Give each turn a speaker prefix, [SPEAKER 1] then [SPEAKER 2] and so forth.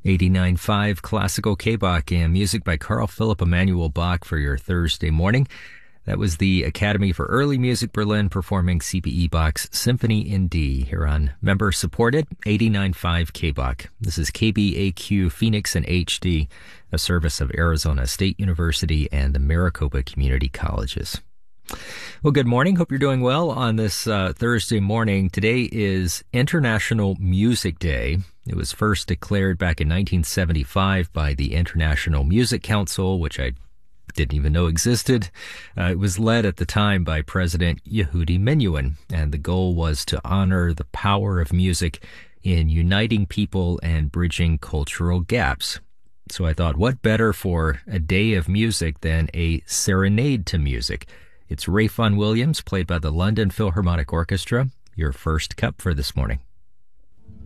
[SPEAKER 1] 89.5 Classical K-Bach and music by Carl Philipp Emanuel Bach for your Thursday morning. That was the Academy for Early Music Berlin performing C.P.E. Bach's Symphony in D here on member-supported 89.5 K-Bach. This is KBAQ Phoenix and HD, a service of Arizona State University and the Maricopa Community Colleges. Well, good morning. Hope you're doing well on this Thursday morning. Today is International Music Day. It was first declared back in 1975 by the International Music Council, which I didn't even know existed. It was led at the time by President Yehudi Menuhin, and the goal was to honor the power of music in uniting people and bridging cultural gaps. So I thought, what better for a day of music than a serenade to music? It's Ralph Vaughan Williams, played by the London Philharmonic Orchestra, your first cup for this morning.